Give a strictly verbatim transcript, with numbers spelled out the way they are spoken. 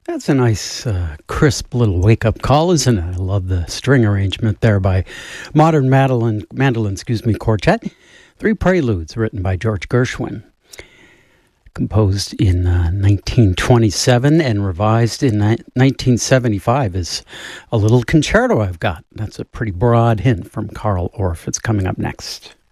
That's a nice, uh, crisp little wake-up call, isn't it? I love the string arrangement there by Modern Mandolin, Mandolin excuse me, Quartet. Three Preludes, written by George Gershwin. Composed in uh, nineteen twenty-seven and revised in ni- nineteen seventy-five is a little concerto I've got. That's a pretty broad hint from Carl Orff. It's coming up next.